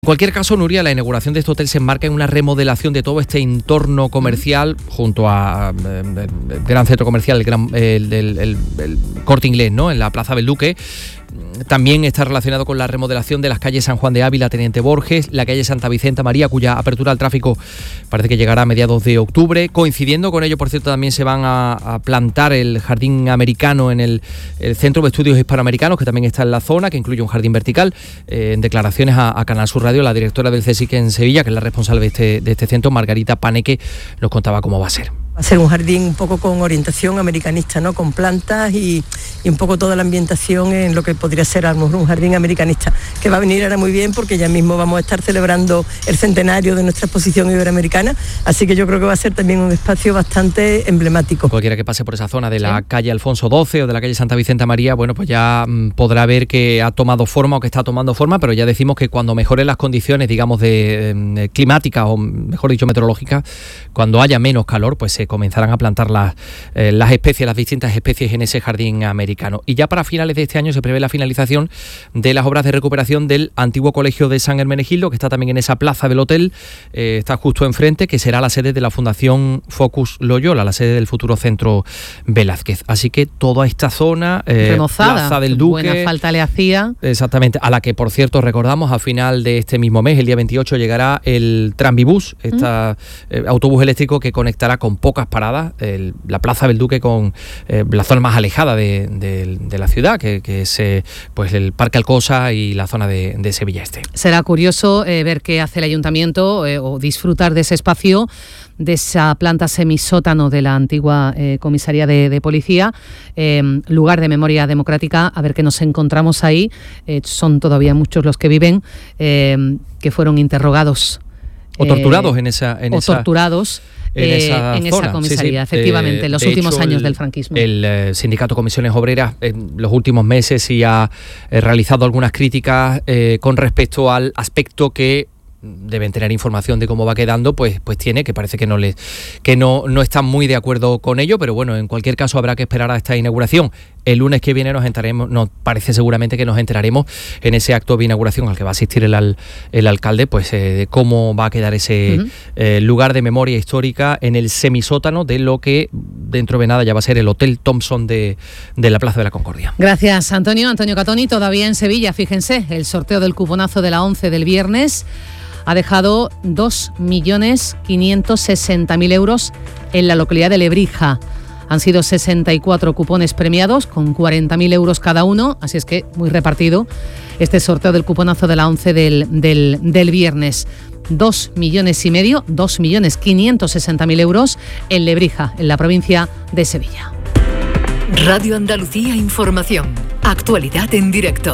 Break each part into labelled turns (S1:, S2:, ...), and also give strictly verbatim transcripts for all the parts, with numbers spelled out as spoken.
S1: En cualquier caso, Nuria, la inauguración de este hotel se enmarca en una remodelación de todo este entorno comercial junto a eh, el gran centro comercial, el, gran, el, el, el, el Corte Inglés, ¿no?, en la Plaza del Duque. También está relacionado con la remodelación de las calles San Juan de Ávila, Teniente Borges, la calle Santa Vicenta María, cuya apertura al tráfico parece que llegará a mediados de octubre. Coincidiendo con ello, por cierto, también se van a, a plantar el jardín americano en el, el Centro de Estudios Hispanoamericanos, que también está en la zona, que incluye un jardín vertical. Eh, en declaraciones a, a Canal Sur Radio, la directora del CSIC en Sevilla, que es la responsable de este, de este centro, Margarita Paneque, nos contaba cómo va a ser.
S2: Va a ser un jardín un poco con orientación americanista, ¿no?, con plantas y, y un poco toda la ambientación en lo que podría ser a lo mejor un jardín americanista, que va a venir ahora muy bien porque ya mismo vamos a estar celebrando el centenario de nuestra exposición iberoamericana, así que yo creo que va a ser también un espacio bastante emblemático.
S1: Cualquiera que pase por esa zona de la ¿Sí? calle Alfonso doce o de la calle Santa Vicenta María, bueno, pues ya mmm, podrá ver que ha tomado forma o que está tomando forma, pero ya decimos que cuando mejoren las condiciones, digamos, de eh, climáticas o mejor dicho meteorológicas, cuando haya menos calor, pues se comenzarán a plantar las, eh, las especies, las distintas especies en ese jardín americano. Y ya para finales de este año se prevé la finalización de las obras de recuperación del antiguo colegio de San Hermenegildo, que está también en esa plaza del hotel, eh, está justo enfrente, que será la sede de la Fundación Focus Loyola, la sede del futuro Centro Velázquez. Así que toda esta zona, eh,
S3: remozada,
S1: Plaza del Duque,
S3: buena falta le hacía.
S1: Exactamente, a la que por cierto recordamos a final de este mismo mes, el día veintiocho, llegará el Tranvibús, este ¿Mm? eh, autobús eléctrico que conectará con pocas paradas el, la Plaza del Duque con eh, la zona más alejada de, de, de la ciudad, que, que es eh, pues el Parque Alcosa y la zona de, de Sevilla Este.
S3: Será curioso eh, ver qué hace el ayuntamiento eh, o disfrutar de ese espacio, de esa planta semisótano de la antigua eh, comisaría de, de policía, eh, lugar de memoria democrática, a ver qué nos encontramos ahí. Eh, son todavía muchos los que viven, eh, que fueron interrogados.
S1: O torturados eh, en esa... En
S3: o
S1: esa...
S3: torturados. En, eh, esa, en esa comisaría, sí, sí. efectivamente, en los de últimos hecho, años
S1: el,
S3: del franquismo.
S1: El eh, sindicato Comisiones Obreras en los últimos meses sí ha eh, realizado algunas críticas eh, con respecto al aspecto que deben tener información de cómo va quedando, pues pues tiene, que parece que no les que no, no están muy de acuerdo con ello, pero bueno, en cualquier caso habrá que esperar a esta inauguración. El lunes que viene nos enteraremos, nos parece seguramente que nos enteraremos en ese acto de inauguración al que va a asistir el, al, el alcalde, pues eh, de cómo va a quedar ese uh-huh. eh, lugar de memoria histórica en el semisótano de lo que dentro de nada ya va a ser el Hotel Thompson de, de la Plaza de la Concordia.
S3: Gracias, Antonio. Antonio Catoni, todavía en Sevilla, fíjense, el sorteo del cuponazo de la once del viernes ha dejado dos millones quinientos sesenta mil euros en la localidad de Lebrija. Han sido sesenta y cuatro cupones premiados con cuarenta mil euros cada uno, así es que muy repartido este sorteo del cuponazo de la once del, del, del viernes. Dos millones y medio, dos millones quinientos sesenta mil euros en Lebrija, en la provincia de Sevilla.
S4: Radio Andalucía Información. Actualidad en directo.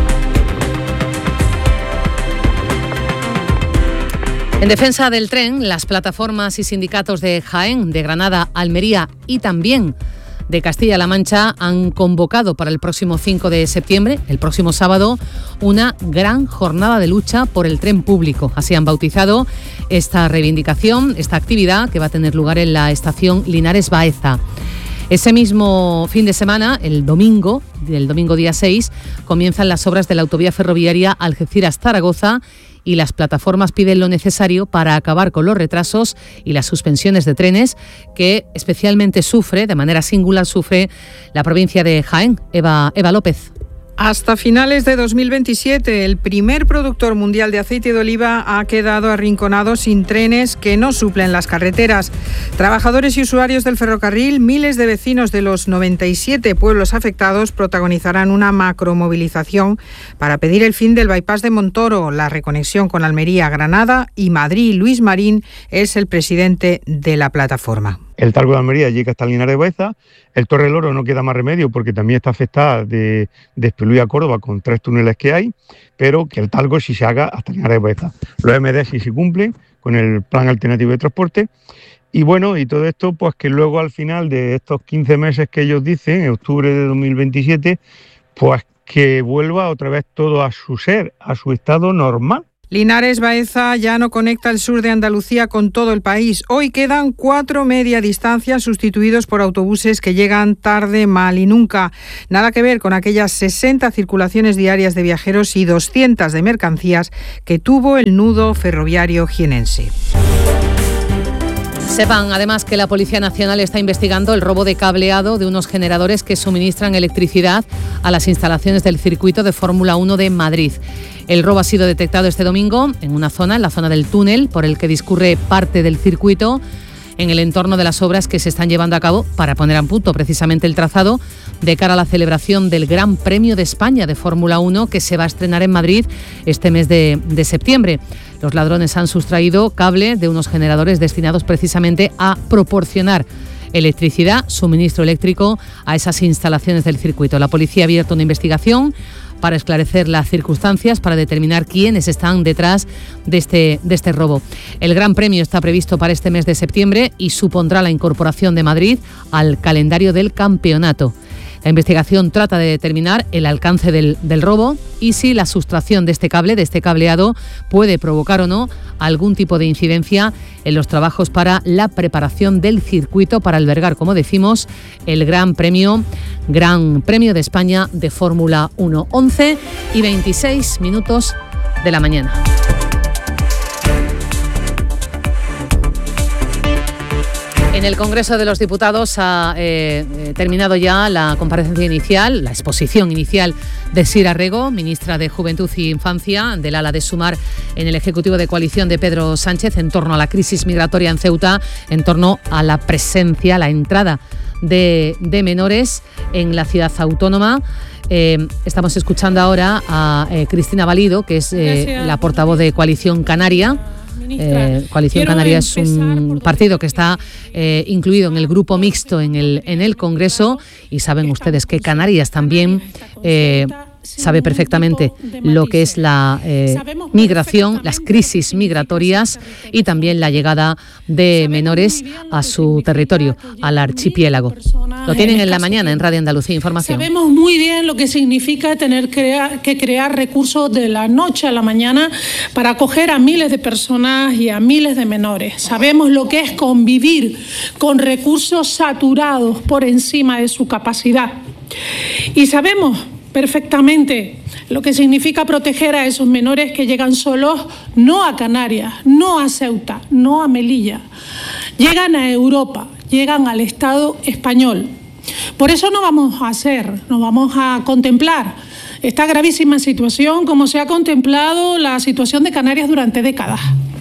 S3: En defensa del tren, las plataformas y sindicatos de Jaén, de Granada, Almería y también de Castilla-La Mancha han convocado para el próximo cinco de septiembre, el próximo sábado, una gran jornada de lucha por el tren público. Así han bautizado esta reivindicación, esta actividad que va a tener lugar en la estación Linares Baeza. Ese mismo fin de semana, el domingo, el domingo día seis, comienzan las obras de la autovía ferroviaria Algeciras-Zaragoza y las plataformas piden lo necesario para acabar con los retrasos y las suspensiones de trenes que especialmente sufre, de manera singular sufre, la provincia de Jaén. Eva, Eva López.
S5: Hasta finales de dos mil veintisiete, el primer productor mundial de aceite de oliva ha quedado arrinconado sin trenes que no suplen las carreteras. Trabajadores y usuarios del ferrocarril, miles de vecinos de los noventa y siete pueblos afectados protagonizarán una macromovilización para pedir el fin del bypass de Montoro, la reconexión con Almería, Granada y Madrid. Luis Marín es el presidente de la plataforma.
S6: El Talgo de Almería llega hasta Linares Baeza, el Torre Loro no queda más remedio porque también está afectada de, de Espelúa a Córdoba con tres túneles que hay, pero que el Talgo sí se haga hasta Linares Baeza. Los M D sí se cumplen con el plan alternativo de transporte y bueno, y todo esto pues que luego al final de estos quince meses que ellos dicen, en octubre de dos mil veintisiete, pues que vuelva otra vez todo a su ser, a su estado normal.
S5: Linares Baeza ya no conecta el sur de Andalucía con todo el país. Hoy quedan cuatro media distancias sustituidos por autobuses que llegan tarde, mal y nunca. Nada que ver con aquellas sesenta circulaciones diarias de viajeros y doscientas de mercancías que tuvo el nudo ferroviario jienense.
S3: Sepan además que la Policía Nacional está investigando el robo de cableado de unos generadores que suministran electricidad a las instalaciones del circuito de Fórmula uno de Madrid. El robo ha sido detectado este domingo en una zona, en la zona del túnel por el que discurre parte del circuito, en el entorno de las obras que se están llevando a cabo para poner a punto precisamente el trazado de cara a la celebración del Gran Premio de España de Fórmula uno que se va a estrenar en Madrid este mes de, de septiembre. Los ladrones han sustraído cable de unos generadores destinados precisamente a proporcionar electricidad, suministro eléctrico a esas instalaciones del circuito. La policía ha abierto una investigación para esclarecer las circunstancias, para determinar quiénes están detrás de este, de este robo. El Gran Premio está previsto para este mes de septiembre y supondrá la incorporación de Madrid al calendario del campeonato. La investigación trata de determinar el alcance del, del robo y si la sustracción de este cable, de este cableado, puede provocar o no algún tipo de incidencia en los trabajos para la preparación del circuito para albergar, como decimos, el Gran Premio, Gran Premio de España de Fórmula uno. once y veintiséis minutos de la mañana. En el Congreso de los Diputados ha eh, terminado ya la comparecencia inicial, la exposición inicial de Sira Rego, ministra de Juventud y Infancia, del ala de Sumar en el Ejecutivo de Coalición de Pedro Sánchez, en torno a la crisis migratoria en Ceuta, en torno a la presencia, la entrada de, de menores en la ciudad autónoma. Eh, estamos escuchando ahora a eh, Cristina Valido, que es eh, la portavoz de Coalición Canaria. Eh, Coalición Canaria es un partido que está eh, incluido en el grupo mixto en el, en el Congreso, y saben ustedes que Canarias también eh, sabe perfectamente lo que es la eh, migración, las crisis migratorias y también la llegada de menores a su territorio, al archipiélago. Lo tienen en la mañana en Radio Andalucía Información.
S7: Sabemos muy bien lo que significa tener que crear recursos de la noche a la mañana para acoger a miles de personas y a miles de menores. Sabemos lo que es convivir con recursos saturados por encima de su capacidad. Y sabemos perfectamente lo que significa proteger a esos menores que llegan solos, no a Canarias, no a Ceuta, no a Melilla. Llegan a Europa, llegan al Estado español. Por eso no vamos a hacer, no vamos a contemplar esta gravísima situación como se ha contemplado la situación de Canarias durante décadas.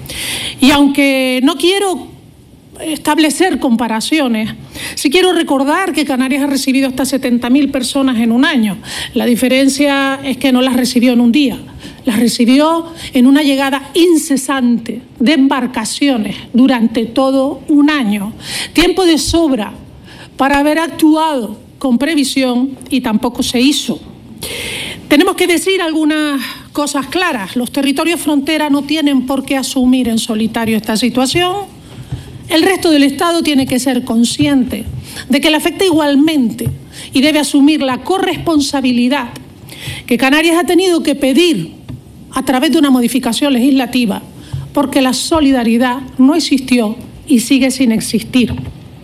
S7: Y aunque no quiero establecer comparaciones, sí quiero recordar que Canarias ha recibido hasta setenta mil personas en un año. La diferencia es que no las recibió en un día, las recibió en una llegada incesante de embarcaciones durante todo un año. Tiempo de sobra para haber actuado con previsión y tampoco se hizo. Tenemos que decir algunas cosas claras. Los territorios frontera no tienen por qué asumir en solitario esta situación. El resto del Estado tiene que ser consciente de que le afecta igualmente y debe asumir la corresponsabilidad que Canarias ha tenido que pedir a través de una modificación legislativa, porque la solidaridad no existió y sigue sin existir.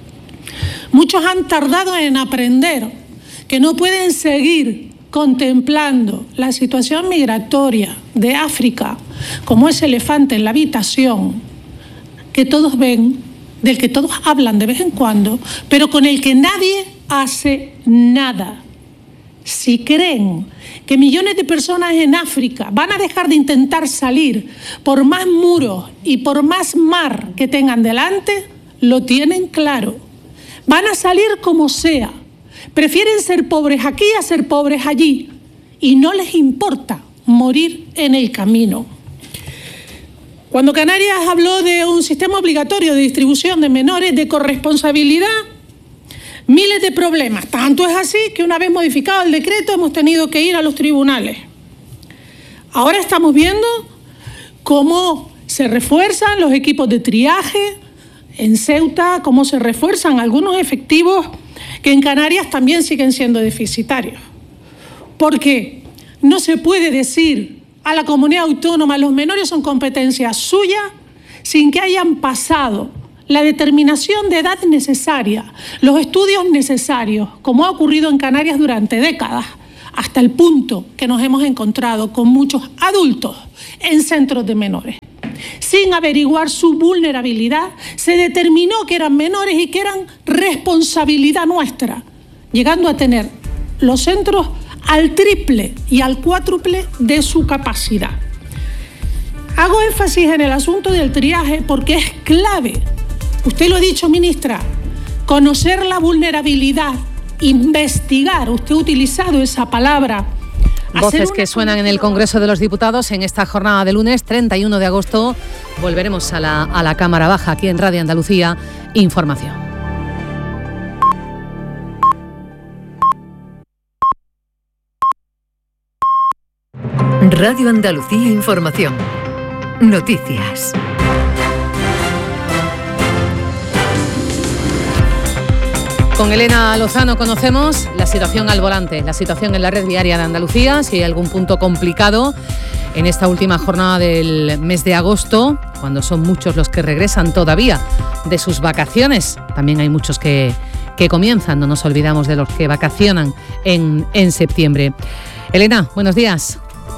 S7: Muchos han tardado en aprender que no pueden seguir contemplando la situación migratoria de África como ese elefante en la habitación que todos ven, del que todos hablan de vez en cuando, pero con el que nadie hace nada. Si creen que millones de personas en África van a dejar de intentar salir por más muros y por más mar que tengan delante, lo tienen claro. Van a salir como sea. Prefieren ser pobres aquí a ser pobres allí y no les importa morir en el camino. Cuando Canarias habló de un sistema obligatorio de distribución de menores de corresponsabilidad, miles de problemas. Tanto es así que una vez modificado el decreto hemos tenido que ir a los tribunales. Ahora estamos viendo cómo se refuerzan los equipos de triaje en Ceuta, cómo se refuerzan algunos efectivos que en Canarias también siguen siendo deficitarios. Porque no se puede decir a la comunidad autónoma. Los menores son competencia suya sin que hayan pasado la determinación de edad necesaria, los estudios necesarios, como ha ocurrido en Canarias durante décadas, hasta el punto que nos hemos encontrado con muchos adultos en centros de menores. Sin averiguar su vulnerabilidad, se determinó que eran menores y que eran responsabilidad nuestra, llegando a tener los centros al triple y al cuádruple de su capacidad. Hago énfasis en el asunto del triaje porque es clave. Usted lo ha dicho, ministra, conocer la vulnerabilidad, investigar, usted ha utilizado esa palabra.
S3: Voces que suenan en el Congreso de los Diputados en esta jornada de lunes treinta y uno de agosto. Volveremos a la, a la Cámara Baja aquí en Radio Andalucía Información.
S4: Radio Andalucía Información. Noticias.
S3: Con Elena Lozano conocemos la situación al volante, la situación en la red viaria de Andalucía, si hay algún punto complicado en esta última jornada del mes de agosto, cuando son muchos los que regresan todavía de sus vacaciones. También hay muchos que, que comienzan, no nos olvidamos de los que vacacionan en, en septiembre. Elena, buenos días.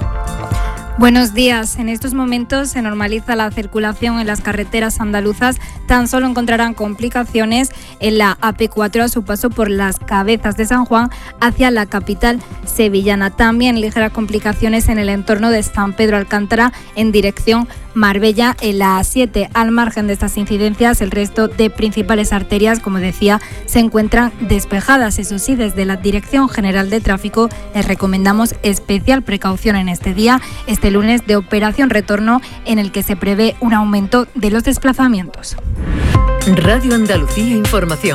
S8: Buenos días. En estos momentos se normaliza la circulación en las carreteras andaluzas. Tan solo encontrarán complicaciones en la A P cuatro a su paso por las Cabezas de San Juan hacia la capital sevillana. También ligeras complicaciones en el entorno de San Pedro Alcántara en dirección Marbella en la A siete. Al margen de estas incidencias, el resto de principales arterias, como decía, se encuentran despejadas. Eso sí, desde la Dirección General de Tráfico les recomendamos especial precaución en este día, este lunes de operación retorno, en el que se prevé un aumento de los desplazamientos.
S4: Radio Andalucía Información.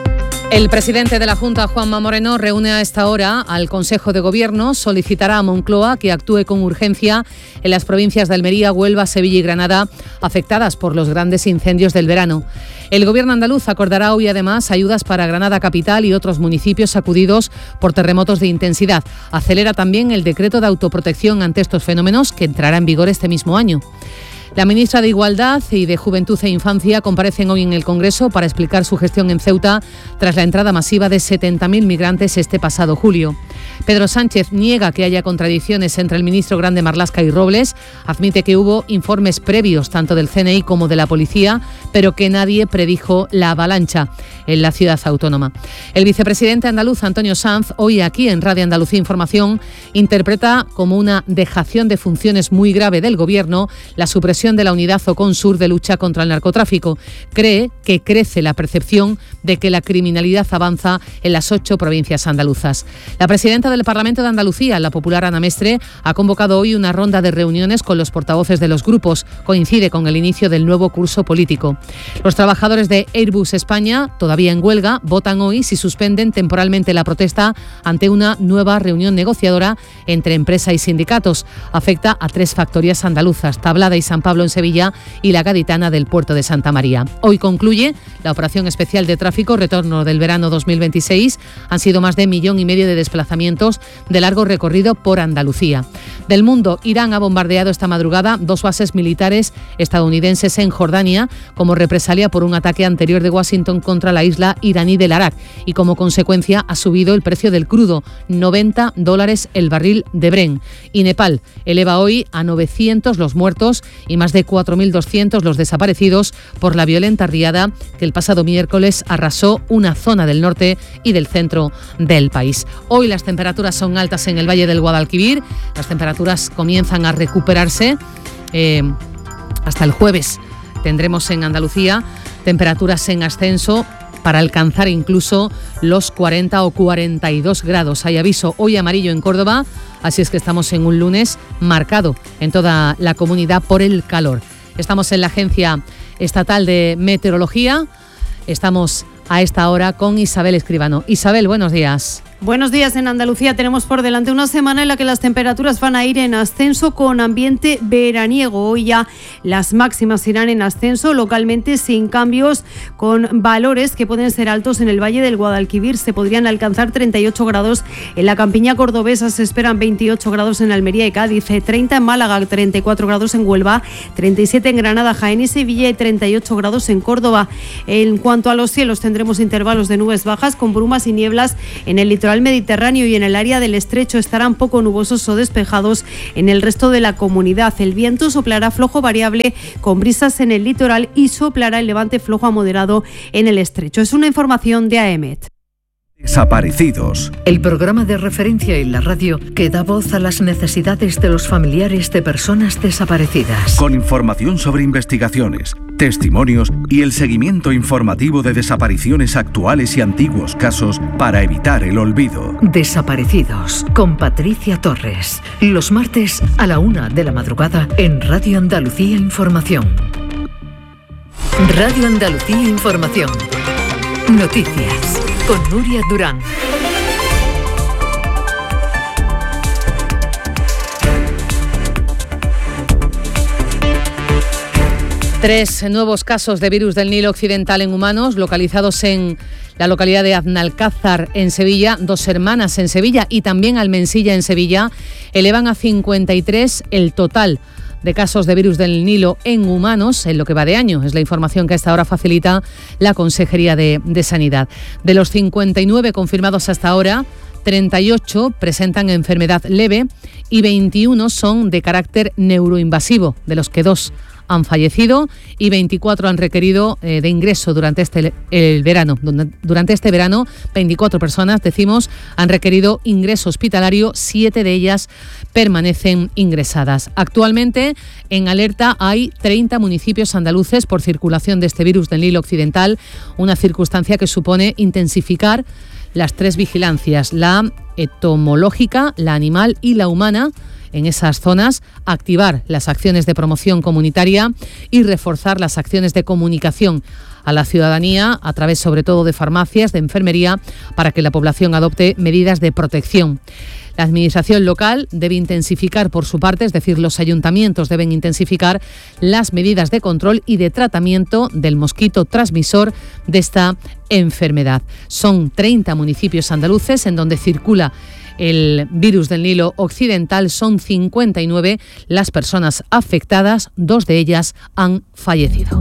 S3: El presidente de la Junta, Juanma Moreno, reúne a esta hora al Consejo de Gobierno. Solicitará a Moncloa que actúe con urgencia en las provincias de Almería, Huelva, Sevilla y Granada, afectadas por los grandes incendios del verano. El Gobierno andaluz acordará hoy además ayudas para Granada Capital y otros municipios sacudidos por terremotos de intensidad. Acelera también el decreto de autoprotección ante estos fenómenos, que entrará en vigor este mismo año. La ministra de Igualdad y de Juventud e Infancia comparecen hoy en el Congreso para explicar su gestión en Ceuta tras la entrada masiva de setenta mil migrantes este pasado julio. Pedro Sánchez niega que haya contradicciones entre el ministro Grande Marlaska y Robles, admite que hubo informes previos tanto del C N I como de la policía, pero que nadie predijo la avalancha en la ciudad autónoma. El vicepresidente andaluz Antonio Sanz, hoy aquí en Radio Andalucía Información, interpreta como una dejación de funciones muy grave del Gobierno la supresión de la unidad Oconsur de lucha contra el narcotráfico. Cree que crece la percepción de que la criminalidad avanza en las ocho provincias andaluzas. La presidenta del Parlamento de Andalucía, la popular Ana Mestre, ha convocado hoy una ronda de reuniones con los portavoces de los grupos. Coincide con el inicio del nuevo curso político. Los trabajadores de Airbus España, todavía en huelga, votan hoy si suspenden temporalmente la protesta ante una nueva reunión negociadora entre empresa y sindicatos. Afecta a tres factorías andaluzas, Tablada y San Pablo en Sevilla y la Gaditana del puerto de Santa María. Hoy concluye la operación especial de tráfico retorno del verano dos mil veintiséis. Han sido más de millón y medio de desplazamientos de largo recorrido por Andalucía. Del mundo, Irán ha bombardeado esta madrugada dos bases militares estadounidenses en Jordania como represalia por un ataque anterior de Washington contra la isla iraní del Arak, y como consecuencia ha subido el precio del crudo, noventa dólares el barril de Brent. Y Nepal eleva hoy a novecientos los muertos y más de cuatro mil doscientos los desaparecidos por la violenta riada que el pasado miércoles arrasó una zona del norte y del centro del país. Hoy las temperaturas son altas en el Valle del Guadalquivir, las temperaturas comienzan a recuperarse. Eh, hasta el jueves tendremos en Andalucía temperaturas en ascenso para alcanzar incluso los cuarenta o cuarenta y dos grados. Hay aviso hoy amarillo en Córdoba, así es que estamos en un lunes marcado en toda la comunidad por el calor. Estamos en la Agencia Estatal de Meteorología, estamos a esta hora con Isabel Escribano. Isabel, buenos días.
S9: Buenos días. En Andalucía tenemos por delante una semana en la que las temperaturas van a ir en ascenso con ambiente veraniego. Hoy ya las máximas irán en ascenso, localmente sin cambios, con valores que pueden ser altos en el Valle del Guadalquivir. Se podrían alcanzar treinta y ocho grados en la campiña cordobesa, se esperan veintiocho grados en Almería y Cádiz, treinta en Málaga, treinta y cuatro grados en Huelva, treinta y siete en Granada, Jaén y Sevilla y treinta y ocho grados en Córdoba. En cuanto a los cielos, tendremos intervalos de nubes bajas con brumas y nieblas en el litoral mediterráneo y en el área del estrecho. Estarán poco nubosos o despejados en el resto de la comunidad. El viento soplará flojo variable con brisas en el litoral y soplará el levante flojo a moderado en el estrecho. Es una información de AEMET.
S4: Desaparecidos. El programa de referencia en la radio que da voz a las necesidades de los familiares de personas desaparecidas.
S10: Con información sobre investigaciones, testimonios y el seguimiento informativo de desapariciones actuales y antiguos casos para evitar el olvido.
S4: Desaparecidos, con Patricia Torres. Los martes a la una de la madrugada en Radio Andalucía Información. Radio Andalucía Información. Noticias. Con Nuria Durán.
S3: Tres nuevos casos de virus del Nilo Occidental en humanos, localizados en la localidad de Aznalcázar, en Sevilla, Dos Hermanas en Sevilla y también Almensilla en Sevilla, elevan a cincuenta y tres el total de casos de virus del Nilo en humanos en lo que va de año. Es la información que a esta hora facilita la Consejería de, de Sanidad. De los cincuenta y nueve confirmados hasta ahora, treinta y ocho presentan enfermedad leve y veintiuno son de carácter neuroinvasivo, de los que dos han fallecido y veinticuatro han requerido eh, de ingreso durante este el verano. Durante este verano, veinticuatro personas, decimos, han requerido ingreso hospitalario, siete de ellas permanecen ingresadas. Actualmente, en alerta hay treinta municipios andaluces por circulación de este virus del Nilo Occidental, una circunstancia que supone intensificar las tres vigilancias, la entomológica, la animal y la humana, en esas zonas, activar las acciones de promoción comunitaria y reforzar las acciones de comunicación a la ciudadanía a través sobre todo de farmacias, de enfermería, para que la población adopte medidas de protección. La administración local debe intensificar por su parte, es decir, los ayuntamientos deben intensificar las medidas de control y de tratamiento del mosquito transmisor de esta enfermedad. Son treinta municipios andaluces en donde circula el virus del Nilo Occidental, son cincuenta y nueve las personas afectadas, dos de ellas han fallecido.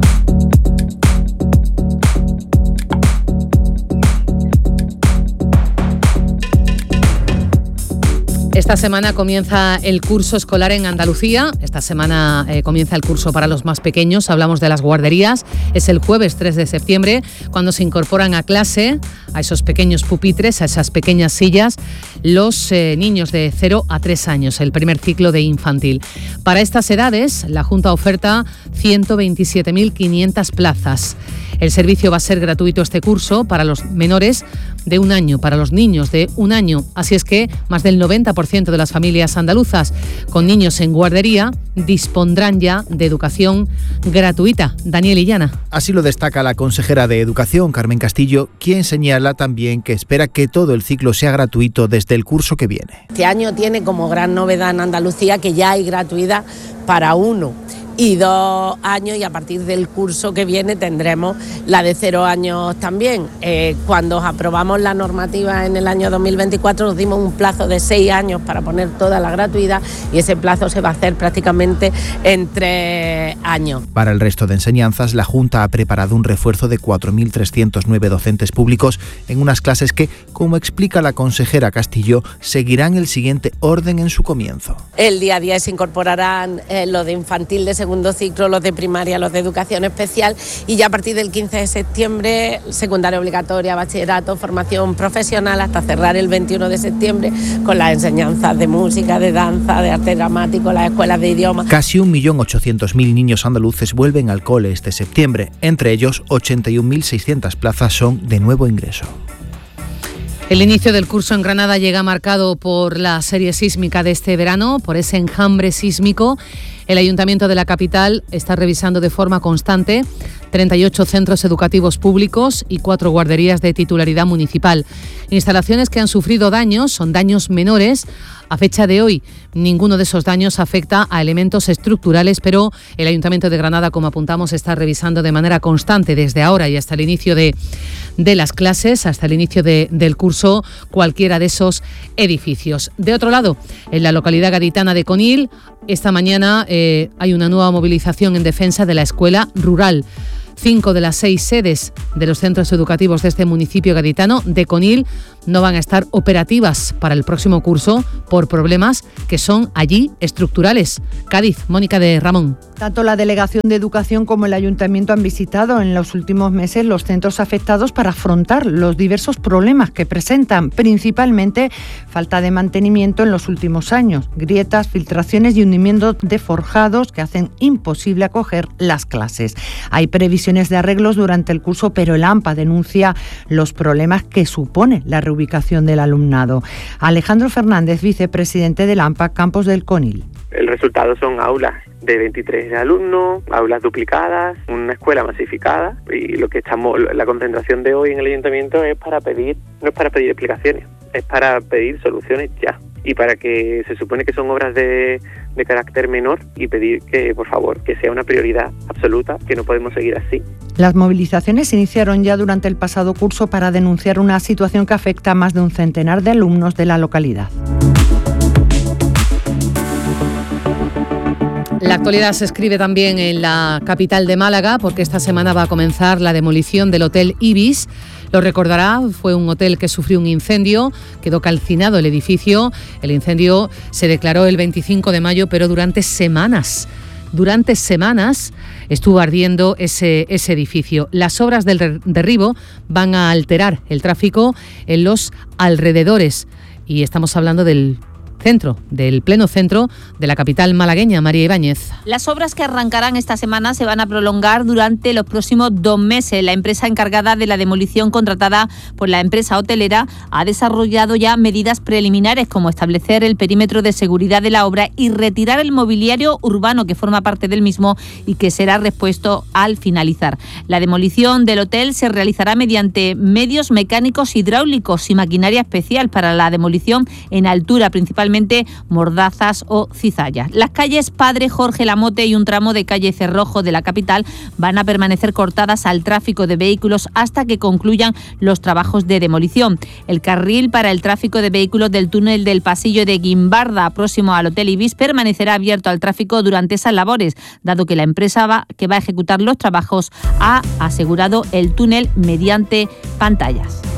S3: Esta semana comienza el curso escolar en Andalucía. Esta semana eh, comienza el curso para los más pequeños. Hablamos de las guarderías. Es el jueves tres de septiembre cuando se incorporan a clase, a esos pequeños pupitres, a esas pequeñas sillas, los eh, niños de cero a tres años, el primer ciclo de infantil. Para estas edades, la Junta oferta ciento veintisiete mil quinientas plazas. El servicio va a ser gratuito este curso para los menores de un año, para los niños de un año. Así es que más del noventa por ciento de las familias andaluzas con niños en guardería dispondrán ya de educación gratuita. Daniel Illana.
S11: Así lo destaca la consejera de Educación, Carmen Castillo, quien señala también que espera que todo el ciclo sea gratuito desde el curso que viene.
S12: Este año tiene como gran novedad en Andalucía que ya hay gratuidad para uno y dos años, y a partir del curso que viene tendremos la de cero años también. Eh, cuando aprobamos la normativa en el año dos mil veinticuatro nos dimos un plazo de seis años para poner toda la gratuidad y ese plazo se va a hacer prácticamente en tres años.
S11: Para el resto de enseñanzas, la Junta ha preparado un refuerzo de cuatro mil trescientos nueve docentes públicos en unas clases que, como explica la consejera Castillo, seguirán el siguiente orden en su comienzo.
S12: El día a día se incorporarán eh, los de infantil de segundo ciclo, los de primaria, los de educación especial, y ya a partir del quince de septiembre, secundaria obligatoria, bachillerato, formación profesional, hasta cerrar el veintiuno de septiembre con las enseñanzas de música, de danza, de arte dramático, las escuelas de idiomas.
S11: Casi un millón ochocientos mil niños andaluces vuelven al cole este septiembre. Entre ellos, ochenta y un mil seiscientas plazas son de nuevo ingreso.
S3: El inicio del curso en Granada llega marcado por la serie sísmica de este verano, por ese enjambre sísmico. El Ayuntamiento de la capital está revisando de forma constante treinta y ocho centros educativos públicos y cuatro guarderías de titularidad municipal. Instalaciones que han sufrido daños, son daños menores. A fecha de hoy, ninguno de esos daños afecta a elementos estructurales, pero el Ayuntamiento de Granada, como apuntamos, está revisando de manera constante desde ahora y hasta el inicio de, de las clases, hasta el inicio de, del curso, cualquiera de esos edificios. De otro lado, en la localidad gaditana de Conil, esta mañana eh, hay una nueva movilización en defensa de la escuela rural. Cinco de las seis sedes de los centros educativos de este municipio gaditano de Conil no van a estar operativas para el próximo curso por problemas que son allí estructurales. Cádiz, Mónica de Ramón.
S13: Tanto la Delegación de Educación como el Ayuntamiento han visitado en los últimos meses los centros afectados para afrontar los diversos problemas que presentan, principalmente falta de mantenimiento en los últimos años, grietas, filtraciones y hundimientos de forjados que hacen imposible acoger las clases. Hay previsiones de arreglos durante el curso, pero el AMPA denuncia los problemas que supone la reubicación del alumnado. Alejandro Fernández, vicepresidente del AMPA Campos del Conil.
S14: El resultado son aulas de veintitrés alumnos, aulas duplicadas, una escuela masificada, y lo que estamos, la concentración de hoy en el ayuntamiento es para pedir, no es para pedir explicaciones, es para pedir soluciones ya. Y para que se supone que son obras de, de carácter menor y pedir que, por favor, que sea una prioridad absoluta, que no podemos seguir así.
S13: Las movilizaciones se iniciaron ya durante el pasado curso para denunciar una situación que afecta a más de un centenar de alumnos de la localidad.
S3: La actualidad se escribe también en la capital de Málaga, porque esta semana va a comenzar la demolición del Hotel Ibis. Lo recordará, fue un hotel que sufrió un incendio, quedó calcinado el edificio. El incendio se declaró el veinticinco de mayo, pero durante semanas, durante semanas estuvo ardiendo ese, ese edificio. Las obras del derribo van a alterar el tráfico en los alrededores y estamos hablando del centro, del pleno centro de la capital malagueña. María Ibáñez.
S15: Las obras que arrancarán esta semana se van a prolongar durante los próximos dos meses. La empresa encargada de la demolición, contratada por la empresa hotelera, ha desarrollado ya medidas preliminares como establecer el perímetro de seguridad de la obra y retirar el mobiliario urbano que forma parte del mismo y que será repuesto al finalizar. La demolición del hotel se realizará mediante medios mecánicos hidráulicos y maquinaria especial para la demolición en altura, principalmente mordazas o cizallas. Las calles Padre Jorge Lamote y un tramo de calle Cerrojo de la capital van a permanecer cortadas al tráfico de vehículos hasta que concluyan los trabajos de demolición. El carril para el tráfico de vehículos del túnel del pasillo de Guimbarda, próximo al Hotel Ibis, permanecerá abierto al tráfico durante esas labores, dado que la empresa va, que va a ejecutar los trabajos ha asegurado el túnel mediante pantallas.